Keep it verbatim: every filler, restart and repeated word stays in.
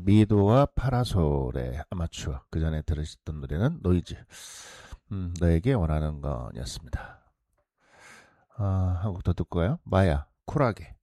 미도와 파라솔의 아마추어. 그 전에 들으셨던 노래는 노이즈. 음, 너에게 원하는 건이었습니다. 아, 한 곡 더 듣고 가요. 마야, 쿨하게.